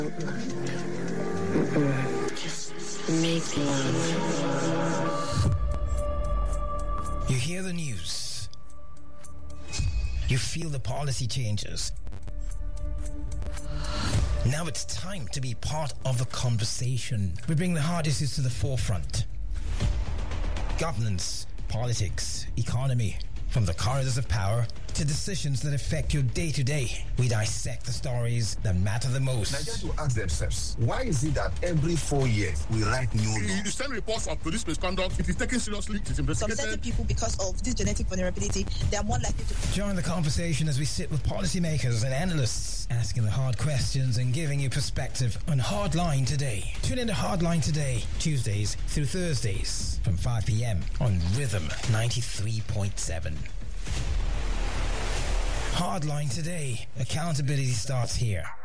Just make love. You hear the news. You feel the policy changes. Now it's time to be part of the conversation. We bring the hard issues to the forefront. Governance, politics, economy, from the corridors of power to decisions that affect your day-to-day. We dissect the stories that matter the most. Nigerians will ask themselves, why is it that every 4 years we write new laws? You send reports of police misconduct. It is taken seriously. It is investigated. Some certain people, because of this genetic vulnerability, they are more likely to... Join the conversation as we sit with policymakers and analysts, asking the hard questions and giving you perspective on Hardline Today. Tune in to Hardline Today, Tuesdays through Thursdays from 5 p.m. on Rhythm 93.7. Hardline Today. Accountability starts here.